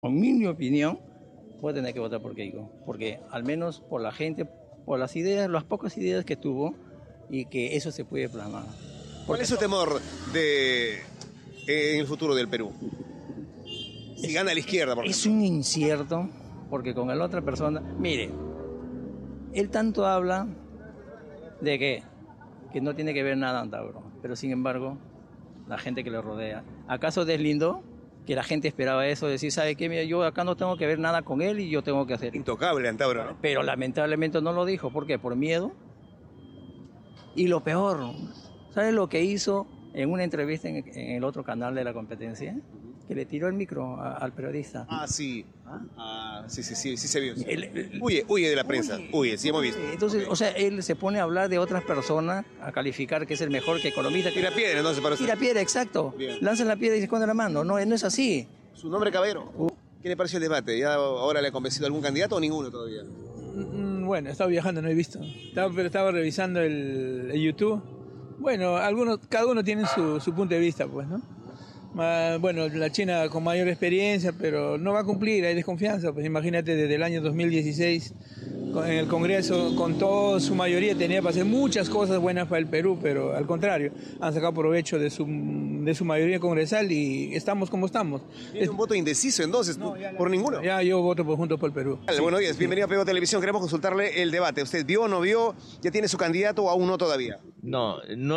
Con mi opinión, voy a tener que votar por Keiko, porque al menos por la gente, por las ideas, las pocas ideas que tuvo, y que eso se puede plasmar. ¿Cuál es su temor en el futuro del Perú? Si gana la izquierda, por Es ejemplo. un incierto, porque con la otra persona, mire, él tanto habla de que no tiene que ver nada Antauro, pero sin embargo, la gente que le rodea, ¿acaso deslindó? Que la gente esperaba eso, decir, ¿sabe qué? Mira, yo acá no tengo que ver nada con él y yo tengo que hacer. Intocable Antauro, ¿no? Pero lamentablemente no lo dijo, ¿por qué? Por miedo. Y lo peor, ¿sabes lo que hizo en una entrevista en el otro canal de la competencia? Que le tiró el micro al periodista. Ah, sí. Sí se vio. Sí. Él- Huye de la prensa. Huye, sí hemos visto. Entonces, Ok. o sea, él se pone a hablar de otras personas, a calificar que es el mejor, que economista. Tira piedra entonces para usted. Tira piedra, exacto. Bien. Lanza la piedra y se esconde la mano. No, no es así. ¿Su nombre, Cabero? ¿Qué le pareció el debate? ¿Ya ahora le ha convencido algún candidato o ninguno todavía? Bueno, estaba viajando, no he visto. Pero estaba revisando el YouTube. Bueno, cada uno tiene su punto de vista, pues, ¿no? Bueno, la China con mayor experiencia, pero no va a cumplir, hay desconfianza. Pues imagínate, desde el año 2016, en el Congreso, con toda su mayoría, tenía para hacer muchas cosas buenas para el Perú, pero al contrario, han sacado provecho de su mayoría congresal y estamos como estamos. ¿Tiene un voto indeciso entonces? ¿Por ninguno? Ya yo voto por Juntos por el Perú. Vale, buenos días, bienvenido a PBO Televisión. Queremos consultarle el debate. ¿Usted vio o no vio? ¿Ya tiene su candidato o aún no todavía? No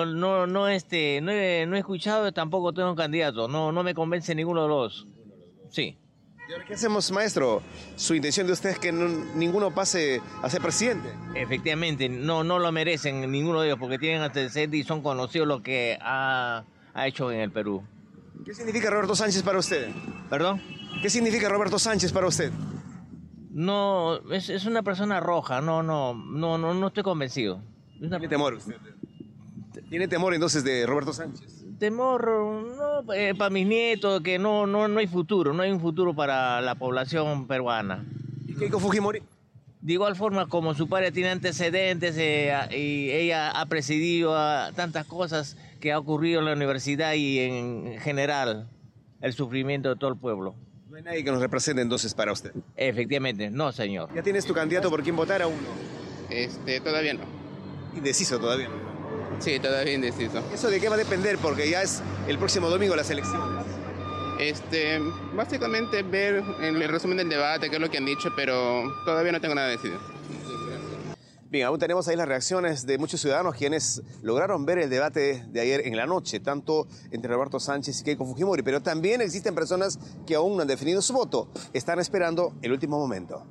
he escuchado, tampoco tengo un candidato, no me convence ninguno de los. Sí. ¿Y ahora qué hacemos, maestro? Su intención de usted es que ninguno pase a ser presidente. Efectivamente, no lo merecen ninguno de ellos porque tienen antecedentes y son conocidos lo que ha hecho en el Perú. ¿Qué significa Roberto Sánchez para usted? ¿Perdón? ¿Qué significa Roberto Sánchez para usted? No, es una persona roja, no estoy convencido. ¿Tiene temor usted? ¿Tiene temor entonces de Roberto Sánchez? Temor, no, para mis nietos, que no hay futuro, no hay un futuro para la población peruana. ¿Y Keiko Fujimori? De igual forma, como su padre tiene antecedentes y ella ha presidido a tantas cosas que ha ocurrido en la universidad y en general el sufrimiento de todo el pueblo. No hay nadie que nos represente entonces para usted. Efectivamente, no, señor. ¿Ya tienes tu candidato por quién votar aún no? Todavía no. Indeciso todavía. Sí, todavía indeciso. ¿Eso de qué va a depender? Porque ya es el próximo domingo las elecciones. Básicamente ver en el resumen del debate qué es lo que han dicho, pero todavía no tengo nada decidido. Bien, aún tenemos ahí las reacciones de muchos ciudadanos quienes lograron ver el debate de ayer en la noche, tanto entre Roberto Sánchez y Keiko Fujimori, pero también existen personas que aún no han definido su voto, están esperando el último momento.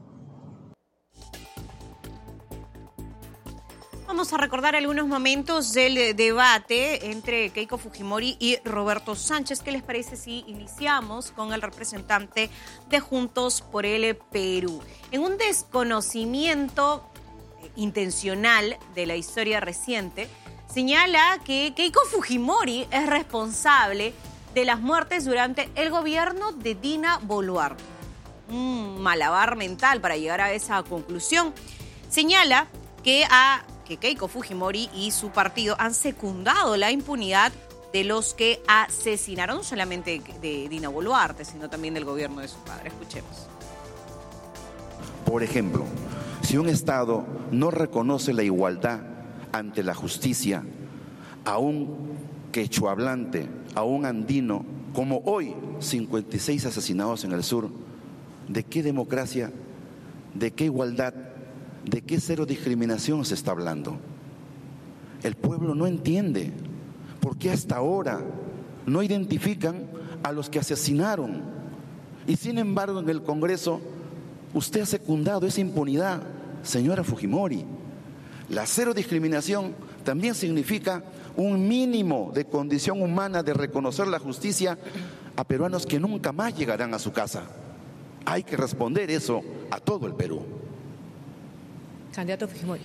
Vamos a recordar algunos momentos del debate entre Keiko Fujimori y Roberto Sánchez. ¿Qué les parece si iniciamos con el representante de Juntos por el Perú? En un desconocimiento intencional de la historia reciente, señala que Keiko Fujimori es responsable de las muertes durante el gobierno de Dina Boluarte. Un malabar mental para llegar a esa conclusión. Señala que Keiko Fujimori y su partido han secundado la impunidad de los que asesinaron no solamente de Dina Boluarte, sino también del gobierno de su padre. Escuchemos. Por ejemplo, si un Estado no reconoce la igualdad ante la justicia a un quechuahablante, a un andino, como hoy 56 asesinados en el sur, ¿de qué democracia, de qué igualdad, de qué cero discriminación se está hablando? El pueblo no entiende por qué hasta ahora no identifican a los que asesinaron. Y sin embargo en el Congreso usted ha secundado esa impunidad, señora Fujimori. La cero discriminación también significa un mínimo de condición humana de reconocer la justicia a peruanos que nunca más llegarán a su casa. Hay que responder eso a todo el Perú. Candidato Fujimori.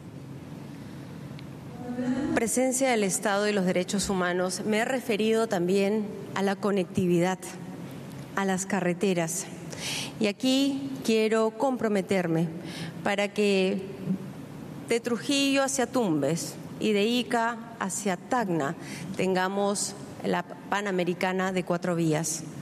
Presencia del Estado y los derechos humanos, me he referido también a la conectividad, a las carreteras. Y aquí quiero comprometerme para que de Trujillo hacia Tumbes y de Ica hacia Tacna tengamos la Panamericana de 4 vías.